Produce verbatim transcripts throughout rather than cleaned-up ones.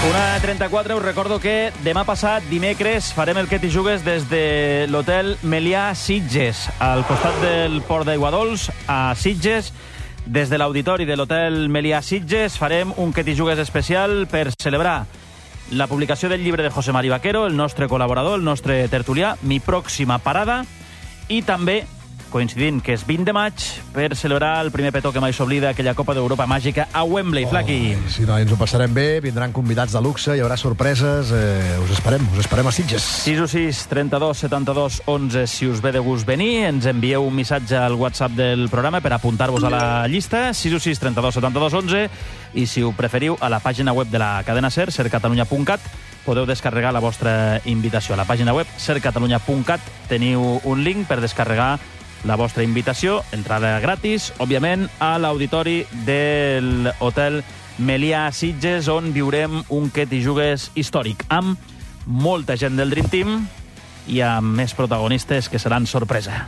una trenta-quatre, us recordo que demà passat, dimecres, farem el Que t'hi jugues des de l'hotel Melià Sitges, al costat del Port d'Aiguadols, a Sitges. Des de l'auditori de l'hotel Melià Sitges farem un Que t'hi jugues especial per celebrar la publicació del llibre de José Mari Vaquero, el nostre col·laborador, el nostre tertulià, Mi pròxima parada, i també coincidint que és vint de maig, per celebrar el primer petó que mai s'oblida, aquella Copa d'Europa màgica a Wembley. Oh, Flaqui. Sí, no, ens ho passarem bé, vindran convidats de luxe, hi haurà sorpreses, eh, us esperem, us esperem a Sitges. sis u sis, trenta-dos, setanta-dos, onze, si us ve de gust venir, ens envieu un missatge al WhatsApp del programa per apuntar-vos a la llista, sis u sis, trenta-dos, setanta-dos, onze, i si ho preferiu, a la pàgina web de la cadena SER, ser catalunya punt cat, podeu descarregar la vostra invitació. A la pàgina web ser catalunya punt cat teniu un link per descarregar la vostra invitació, entrada gratis, òbviament, a l'auditori del hotel Melià Sitges, on viurem un Que t'hi jugues històric, amb molta gent del Dream Team i amb més protagonistes que seran sorpresa.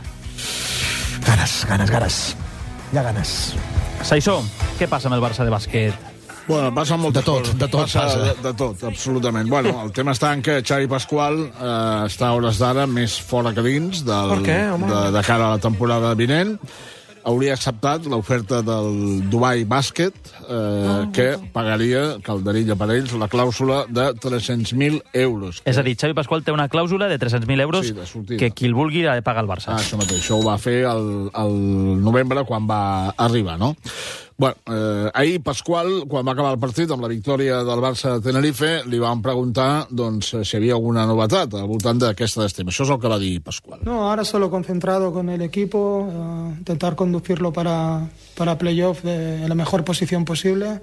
Ganes, ganes, ganes. Hi ha ganes. Saissó, què passa amb el Barça de bàsquet? Bueno, passa moltes de tot, coses. de tot passa. passa. De, de tot, absolutament. Bueno, el tema està en que Xavi Pasqual eh, està a hores d'ara més fora que dins del, Per què, home? de, de cara a la temporada vinent. Hauria acceptat l'oferta del Dubai Bàsquet, eh, oh, que pagaria, calderilla per ells, la clàusula de tres-cents mil euros. És a dir, Xavi Pasqual té una clàusula de tres-cents mil euros Sí, de sortida. que qui el vulgui ha de pagar al Barça. Ah, això mateix. Això ho va fer el, el novembre, quan va arribar, no? Bueno, eh, ahir Pasqual, quan va acabar el partit amb la victòria del Barça de Tenerife, li van preguntar doncs, si hi havia alguna novetat al voltant d'aquesta estima. Això és el que va dir Pasqual. No, ahora solo concentrado con el equipo, uh, intentar conducirlo para, para playoff de, en la mejor posición posible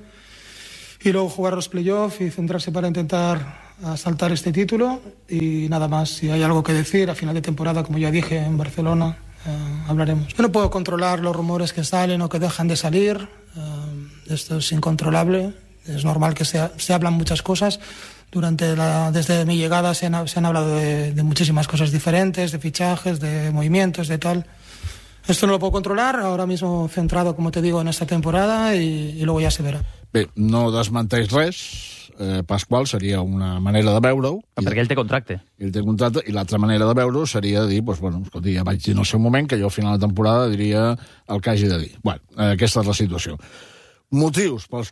y luego jugar los playoffs y centrarse para intentar asaltar este título y nada más. Si hay algo que decir a final de temporada, como ya dije en Barcelona, Uh, hablaremos. Yo no puedo controlar los rumores que salen o que dejan de salir. Uh, esto es incontrolable. Es normal que se, se hablan muchas cosas. Durante la, desde mi llegada se han, se han hablado de, de muchísimas cosas diferentes, de fichajes, de movimientos, de tal. Esto no lo puedo controlar. Ahora mismo centrado, como te digo, en esta temporada y, y luego ya se verá. Bé, no desmenteix res. Eh, Pasqual seria una manera de veure-ho. Perquè ell té contracte. Ell té contracte, i l'altra manera de veure-ho seria dir, doncs, bueno, escolti, ja vaig dir en el seu moment que jo al final de temporada diria el que hagi de dir. Bueno, eh, aquesta és la situació. Motius pels